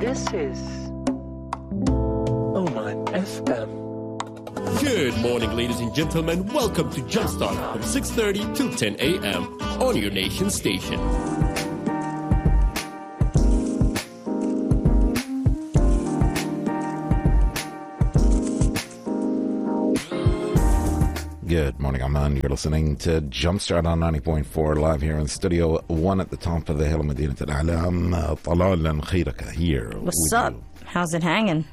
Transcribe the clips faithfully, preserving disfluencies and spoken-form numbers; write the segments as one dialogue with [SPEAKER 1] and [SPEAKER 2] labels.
[SPEAKER 1] This is Oman F M.
[SPEAKER 2] Good morning, ladies and gentlemen. Welcome to Jumpstart from six thirty till ten a.m. on your nation station.
[SPEAKER 3] Good morning, Oman. You're listening to Jumpstart on ninety point four live here in Studio one at the top of the hill of Medina Al-Alam. Talalan khayraka here.
[SPEAKER 4] What's up? You. How's it hanging?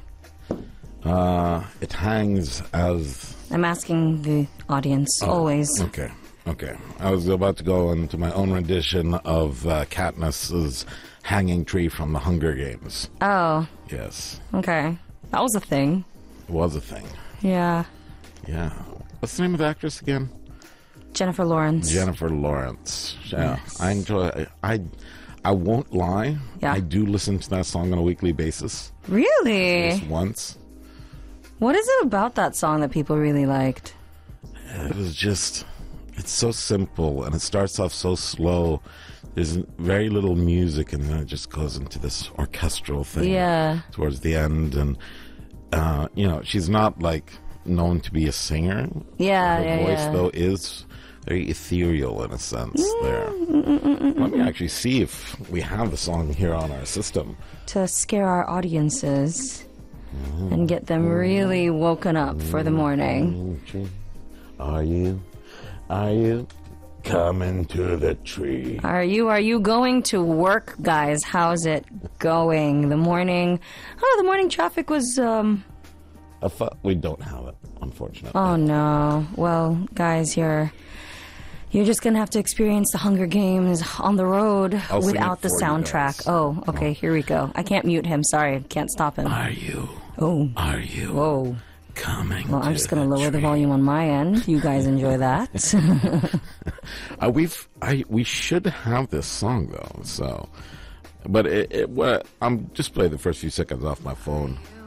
[SPEAKER 3] Uh, it hangs as...
[SPEAKER 4] I'm asking the audience,
[SPEAKER 3] oh,
[SPEAKER 4] always.
[SPEAKER 3] Okay, okay. I was about to go into my own rendition of uh, Katniss's Hanging Tree from the Hunger Games.
[SPEAKER 4] Oh.
[SPEAKER 3] Yes.
[SPEAKER 4] Okay. That was a thing.
[SPEAKER 3] It was a thing.
[SPEAKER 4] Yeah.
[SPEAKER 3] Yeah. What's the name of the actress again?
[SPEAKER 4] Jennifer Lawrence.
[SPEAKER 3] Jennifer Lawrence. Yeah.
[SPEAKER 4] Yes.
[SPEAKER 3] I enjoy I, I I won't lie.
[SPEAKER 4] Yeah.
[SPEAKER 3] I do listen to that song on a weekly basis.
[SPEAKER 4] Really?
[SPEAKER 3] Just once.
[SPEAKER 4] What is it about that song that people really liked?
[SPEAKER 3] It was just, it's so simple and it starts off so slow. There's very little music and then it just goes into this orchestral thing.
[SPEAKER 4] Yeah.
[SPEAKER 3] Towards the end. And, uh, you know, she's not like known to be a singer.
[SPEAKER 4] Yeah,
[SPEAKER 3] Her
[SPEAKER 4] yeah,
[SPEAKER 3] voice,
[SPEAKER 4] yeah.
[SPEAKER 3] though, is very ethereal in a sense
[SPEAKER 4] mm,
[SPEAKER 3] there.
[SPEAKER 4] Mm, mm, mm,
[SPEAKER 3] Let me actually see if we have the song here on our system.
[SPEAKER 4] To scare our audiences mm. and get them really woken up for the morning.
[SPEAKER 3] Are you, are you coming to the tree?
[SPEAKER 4] Are you, are you going to work, guys? How's it going? The morning, oh, the morning traffic was, um...
[SPEAKER 3] I thought we don't have it, unfortunately.
[SPEAKER 4] Oh, no. Well, guys, you're you're just going to have to experience the Hunger Games on the road
[SPEAKER 3] I'll
[SPEAKER 4] without the soundtrack. Oh, okay, oh. Here we go. I can't mute him. Sorry, I can't stop him.
[SPEAKER 3] Are you?
[SPEAKER 4] Oh.
[SPEAKER 3] Are you?
[SPEAKER 4] Whoa.
[SPEAKER 3] Coming
[SPEAKER 4] Well, I'm
[SPEAKER 3] to
[SPEAKER 4] just going to
[SPEAKER 3] the
[SPEAKER 4] lower
[SPEAKER 3] tree.
[SPEAKER 4] the volume on my end. You guys enjoy that.
[SPEAKER 3] uh, we've, I, we should have this song, though, so... But it, it, what, I'm just playing the first few seconds off my phone.